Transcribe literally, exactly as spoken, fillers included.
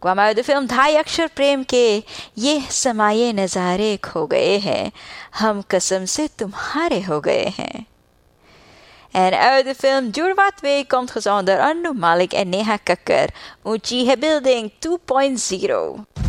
अक़वाम मुत्तहिदा फिल्म ढाई अक्षर प्रेम के ये समाये नज़ारे खो गए हैं, हम कसम से तुम्हारे हो गए हैं. En uit de film Jurwa twee komt gezond door Anu Malik en Neha Kakkar. Uchiha Building twee punt nul.